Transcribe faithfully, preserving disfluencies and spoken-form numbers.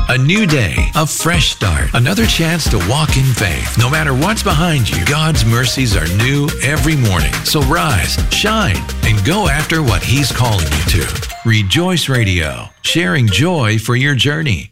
A new day, a fresh start, another chance to walk in faith. No matter what's behind you, God's mercies are new every morning. So rise, shine, and go after what He's calling you to. Rejoice Radio, sharing joy for your journey.